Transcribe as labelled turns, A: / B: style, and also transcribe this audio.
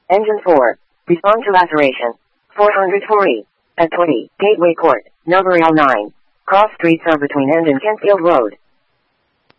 A: Engine 4. Respond to laceration. 440. At 20. Gateway Court. Number L9. Cross streets are between End and Kentfield Road.